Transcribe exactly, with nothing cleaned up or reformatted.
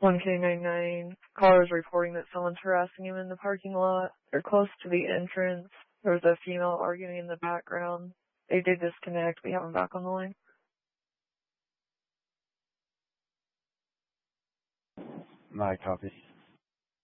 one K ninety-nine, caller is reporting that someone's harassing him in the parking lot. They're close to the entrance. There was a female arguing in the background. They did disconnect. We have them back on the line. My copy.